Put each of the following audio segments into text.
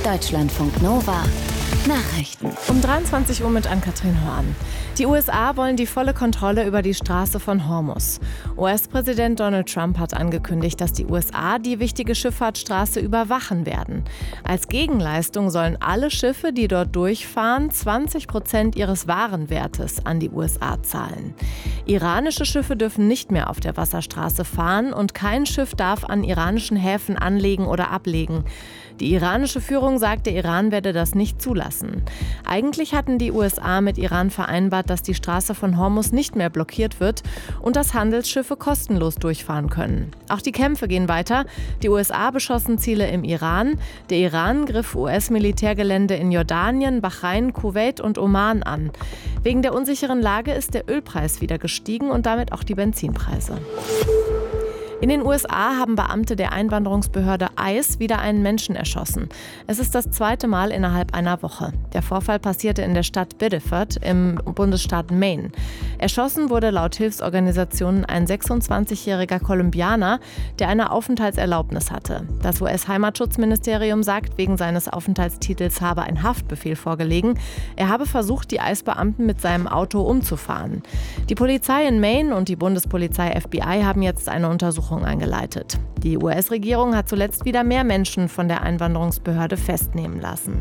Deutschlandfunk Nova Nachrichten. Um 23 Uhr mit Ann-Kathrin Horn. Die USA wollen die volle Kontrolle über die Straße von Hormuz. US-Präsident Donald Trump hat angekündigt, dass die USA die wichtige Schifffahrtsstraße überwachen werden. Als Gegenleistung sollen alle Schiffe, die dort durchfahren, 20% ihres Warenwertes an die USA zahlen. Iranische Schiffe dürfen nicht mehr auf der Wasserstraße fahren und kein Schiff darf an iranischen Häfen anlegen oder ablegen. Die iranische Führung sagt, der Iran werde das nicht zulassen. Eigentlich hatten die USA mit Iran vereinbart, dass die Straße von Hormuz nicht mehr blockiert wird und dass Handelsschiffe kostenlos durchfahren können. Auch die Kämpfe gehen weiter. Die USA beschossen Ziele im Iran. Der Iran griff US-Militärgelände in Jordanien, Bahrain, Kuwait und Oman an. Wegen der unsicheren Lage ist der Ölpreis wieder gestiegen und damit auch die Benzinpreise. In den USA haben Beamte der Einwanderungsbehörde ICE wieder einen Menschen erschossen. Es ist das zweite Mal innerhalb einer Woche. Der Vorfall passierte in der Stadt Biddeford im Bundesstaat Maine. Erschossen wurde laut Hilfsorganisationen ein 26-jähriger Kolumbianer, der eine Aufenthaltserlaubnis hatte. Das US-Heimatschutzministerium sagt, wegen seines Aufenthaltstitels habe ein Haftbefehl vorgelegen. Er habe versucht, die ICE-Beamten mit seinem Auto umzufahren. Die Polizei in Maine und die Bundespolizei FBI haben jetzt eine Untersuchung eingeleitet. Die US-Regierung hat zuletzt wieder mehr Menschen von der Einwanderungsbehörde festnehmen lassen.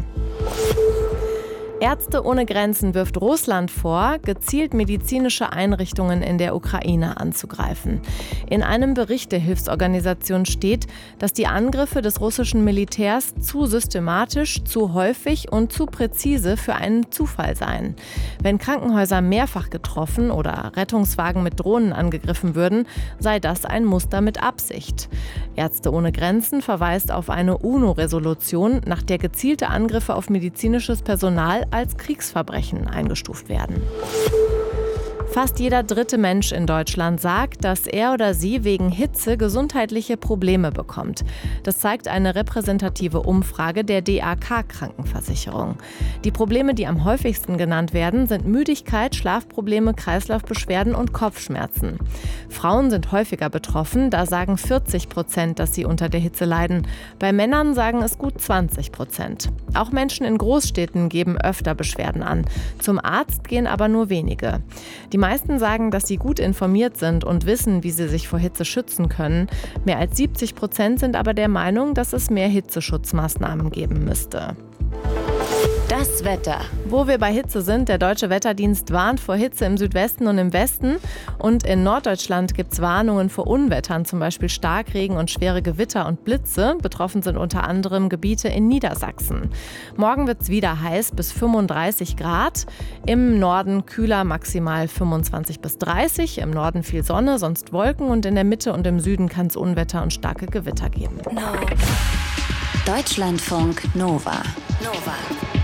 Ärzte ohne Grenzen wirft Russland vor, gezielt medizinische Einrichtungen in der Ukraine anzugreifen. In einem Bericht der Hilfsorganisation steht, dass die Angriffe des russischen Militärs zu systematisch, zu häufig und zu präzise für einen Zufall seien. Wenn Krankenhäuser mehrfach getroffen oder Rettungswagen mit Drohnen angegriffen würden, sei das ein Muster mit Absicht. Ärzte ohne Grenzen verweist auf eine UNO-Resolution, nach der gezielte Angriffe auf medizinisches Personal als Kriegsverbrechen eingestuft werden. Fast jeder dritte Mensch in Deutschland sagt, dass er oder sie wegen Hitze gesundheitliche Probleme bekommt. Das zeigt eine repräsentative Umfrage der DAK-Krankenversicherung. Die Probleme, die am häufigsten genannt werden, sind Müdigkeit, Schlafprobleme, Kreislaufbeschwerden und Kopfschmerzen. Frauen sind häufiger betroffen, da sagen 40%, dass sie unter der Hitze leiden. Bei Männern sagen es gut 20%. Auch Menschen in Großstädten geben öfter Beschwerden an. Zum Arzt gehen aber nur wenige. Die meisten sagen, dass sie gut informiert sind und wissen, wie sie sich vor Hitze schützen können. Mehr als 70% sind aber der Meinung, dass es mehr Hitzeschutzmaßnahmen geben müsste. Das Wetter. Wo wir bei Hitze sind, der Deutsche Wetterdienst warnt vor Hitze im Südwesten und im Westen. Und in Norddeutschland gibt es Warnungen vor Unwettern, zum Beispiel Starkregen und schwere Gewitter und Blitze. Betroffen sind unter anderem Gebiete in Niedersachsen. Morgen wird es wieder heiß bis 35 Grad. Im Norden kühler, maximal 25 bis 30. Im Norden viel Sonne, sonst Wolken. Und in der Mitte und im Süden kann es Unwetter und starke Gewitter geben. Deutschlandfunk Nova.